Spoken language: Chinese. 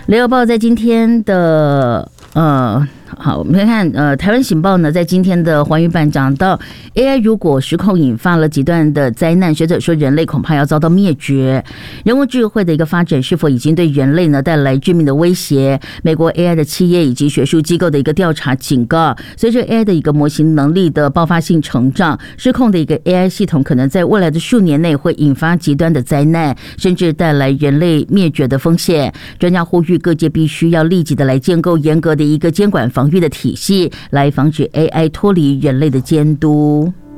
联合报在今天的好，我们看台湾醒报呢，在今天的寰宇版讲到 AI 如果失控引发了极端的灾难，学者说人类恐怕要遭到灭绝。人工智慧的一个发展是否已经对人类呢带来致命的威胁？美国 AI 的企业以及学术机构的一个调查警告，随着 AI 的一个模型能力的爆发性成长，失控的一个 AI 系统可能在未来的数年内会引发极端的灾难，甚至带来人类灭绝的风险。专家呼吁各界必须要立即的来建构严格的一个监管防御的体系，来防止 AI 脱离人类的监督。